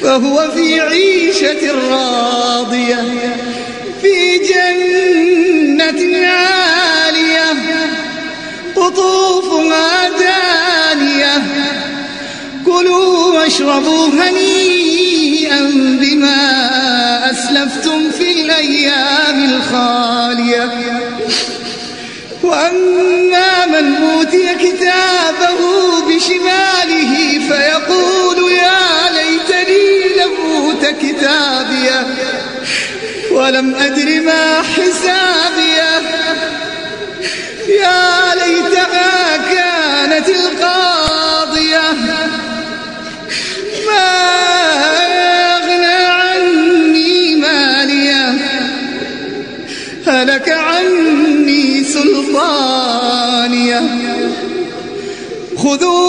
فهو في عيشة راضية في جنة عالية قطوفها دانية كلوا واشربوا هنيئا بما أسلفتم في الأيام الخالية وأما من أوتي كتابه بشماله فيقول يا ليتني لم أوت كتابيه ولم أدر ما حسابيه يا